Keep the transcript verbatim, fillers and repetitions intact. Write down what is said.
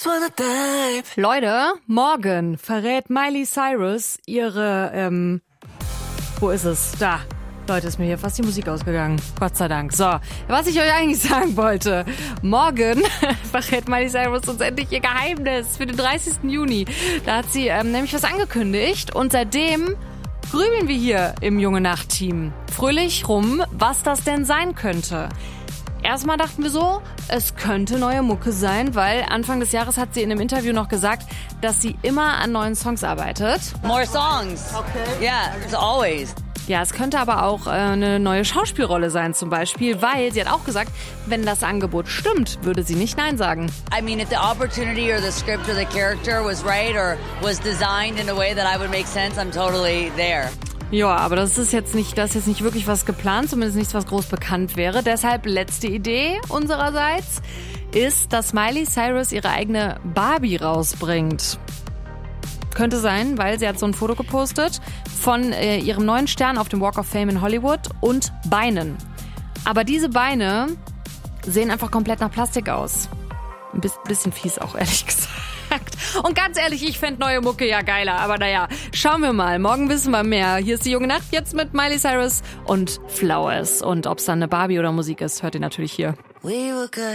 Leute, morgen verrät Miley Cyrus ihre, ähm, wo ist es? Da. Leute, ist mir hier fast die Musik ausgegangen. Gott sei Dank. So, was ich euch eigentlich sagen wollte. Morgen verrät Miley Cyrus uns endlich ihr Geheimnis für den dreißigsten Juni. Da hat sie ähm, nämlich was angekündigt und seitdem grübeln wir hier im Junge-Nacht-Team fröhlich rum, was das denn sein könnte. Erstmal dachten wir so, es könnte neue Mucke sein, weil Anfang des Jahres hat sie in einem Interview noch gesagt, dass sie immer an neuen Songs arbeitet. More songs. Okay. Yeah, it's always. Ja, es könnte aber auch äh, eine neue Schauspielrolle sein zum Beispiel, weil sie hat auch gesagt, wenn das Angebot stimmt, würde sie nicht Nein sagen. I mean, if the opportunity or the script or the character was right or was designed in a way that I would make sense, I'm totally there. Ja, aber das ist jetzt nicht, das ist jetzt nicht wirklich was geplant, zumindest nichts, was groß bekannt wäre. Deshalb letzte Idee unsererseits ist, dass Miley Cyrus ihre eigene Barbie rausbringt. Könnte sein, weil sie hat so ein Foto gepostet von äh, ihrem neuen Stern auf dem Walk of Fame in Hollywood und Beinen. Aber diese Beine sehen einfach komplett nach Plastik aus. Ein bisschen fies auch, ehrlich gesagt. Und ganz ehrlich, ich fände neue Mucke ja geiler. Aber naja, schauen wir mal. Morgen wissen wir mehr. Hier ist die Junge Nacht jetzt mit Miley Cyrus und Flowers. Und ob es dann eine Barbie oder Musik ist, hört ihr natürlich hier. We were good.